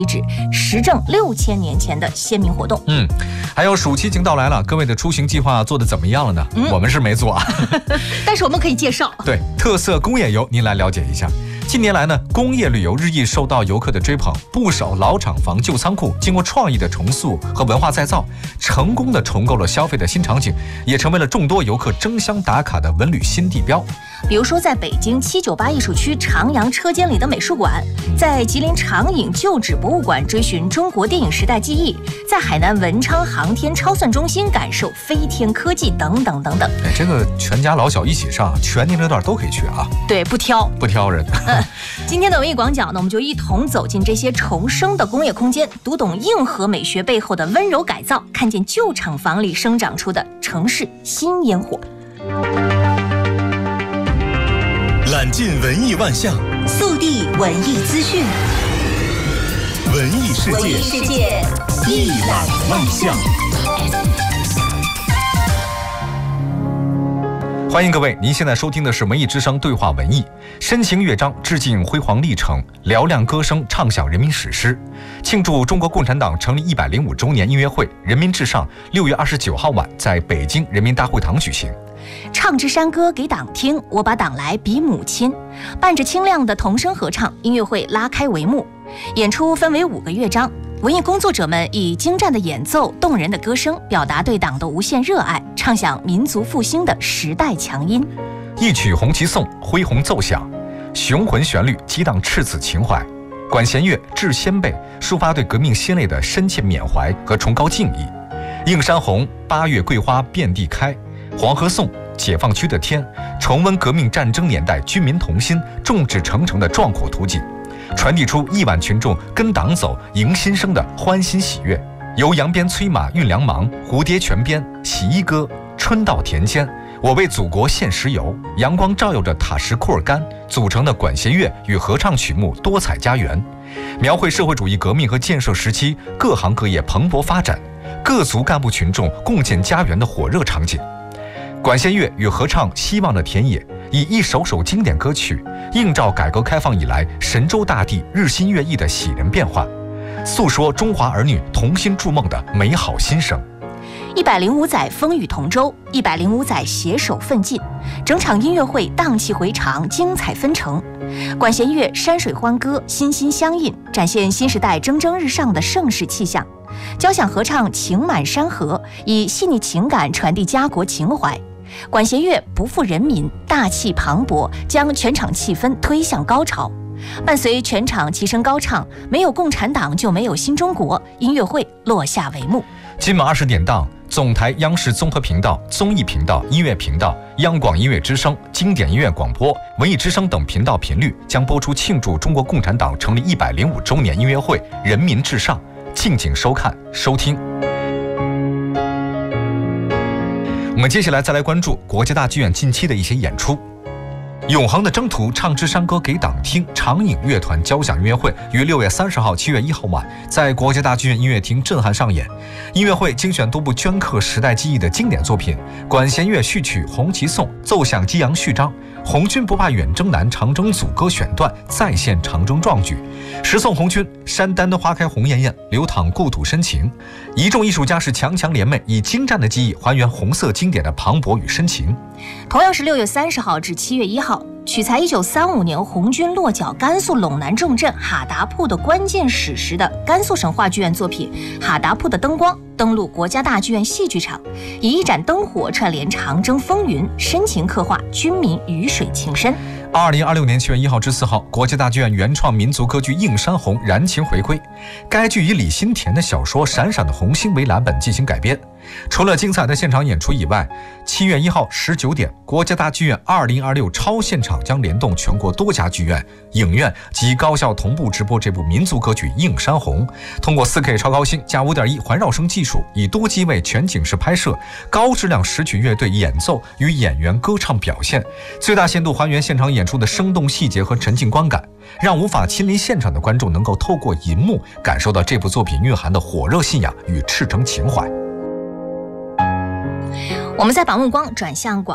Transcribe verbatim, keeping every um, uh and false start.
遗址，时正六千年前的先民活动。 嗯，还有暑期已经到来了，各位的出行计划做得怎么样了呢？嗯、我们是没做啊， 但是我们可以介绍。 对，特色工业游，您来了解一下。近年来呢，工业旅游日益受到游客的追捧，不少老厂房、旧仓库经过创意的重塑和文化再造，成功的重构了消费的新场景，也成为了众多游客争相打卡的文旅新地标。 比如说，在北京七九八艺术区长阳车间里的美术馆，在吉林长影旧址博物馆追寻中国电影时代记忆，在海南文昌航天超算中心感受飞天科技等等等等。 哎，这个全家老小一起上，全年龄段都可以去啊。 对，不挑， 不挑人。 嗯，今天的文艺广角呢，我们就一同走进这些重生的工业空间，读懂硬核美学背后的温柔改造，看见旧厂房里生长出的城市新烟火。 揽尽文艺万象， 速递文艺资讯， 文艺世界， 文艺世界一览万象。 欢迎各位，您现在收听的是文艺之声对话文艺，深情乐章致敬辉煌历程，嘹亮歌声唱响人民史诗，庆祝中国共产党成立一百零五周年音乐会人民至上六月二十九号晚在北京人民大会堂举行。 唱支山歌给党听，我把党来比母亲。伴着清亮的童声合唱，音乐会拉开帷幕。演出分为五个乐章，文艺工作者们以精湛的演奏、动人的歌声，表达对党的无限热爱，唱响民族复兴的时代强音。 一曲红旗颂，恢宏奏响，雄浑旋律激荡赤子情怀。管弦乐致先辈，抒发对革命先烈的深切缅怀和崇高敬意。映山红，八月桂花遍地开。黄河颂，解放区的天，重温革命战争年代军民同心、众志成城的壮阔图景，传递出亿万群众跟党走、迎新生的欢欣喜悦。由扬鞭催马运粮芒、蝴蝶泉边、洗衣歌、春到田间、我为祖国献石油、阳光照耀着塔什库尔干组成的管弦乐与合唱曲目多彩家园，描绘社会主义革命和建设时期各行各业蓬勃发展、各族干部群众共建家园的火热场景。管弦乐与合唱《希望的田野》，以一首首经典歌曲映照改革开放以来神州大地日新月异的喜人变化，诉说中华儿女同心筑梦的美好心声。 一百零五载风雨同舟，一百零五载携手奋进，整场音乐会荡气回肠，精彩纷呈。管弦乐山水欢歌，心心相印，展现新时代蒸蒸日上的盛世气象。交响合唱情满山河，以细腻情感传递家国情怀。管弦乐不负人民，大气磅礴，将全场气氛推向高潮。伴随全场齐声高唱，没有共产党就没有新中国，音乐会落下帷幕。 今晚二十点档，总台央视综合频道、综艺频道、音乐频道、央广音乐之声、经典音乐广播、文艺之声等频道频率将播出庆祝中国共产党成立一百零五周年音乐会人民至上，敬请收看收听。我们接下来再来关注国家大剧院近期的一些演出。永恒的征途唱支山歌给党听长影乐团交响音乐会于六月三十号、七月一号晚在国家大剧院音乐厅震撼上演。音乐会精选多部镌刻时代记忆的经典作品，管弦乐序曲《红旗颂》，奏响激昂序章，红军不怕远征难长征组歌选段再现长征壮举，十送红军山丹的花开红艳艳，流淌故土深情。一众艺术家是强强联袂，以精湛的技艺还原红色经典的磅礴与深情。 同样是六月三十号至七月一号，取材一九三五年红军落脚甘肃陇南重镇哈达铺的关键史实的甘肃省话剧院作品《哈达铺的灯光》登陆国家大剧院戏剧场，以一盏灯火串联长征风云，深情刻画军民鱼水情深。 二零二六年七月一号至四号，国家大剧院原创民族歌剧《映山红》燃情回归。该剧以李心田的小说《闪闪的红星》为蓝本进行改编。除了精彩的现场演出以外，七月一号十九点，国家大剧院二零二六超现场将联动全国多家剧院、影院及高校同步直播这部民族歌剧《映山红》，通过 四 K 超高清加 五点一 环绕声技术，以多机位全景式拍摄，高质量实曲乐队演奏与演员歌唱表现，最大限度还原现场演出的生动细节和沉浸观感，让无法亲临现场的观众能够透过银幕感受到这部作品蕴含的火热信仰与赤诚情怀。 我们再把目光转向广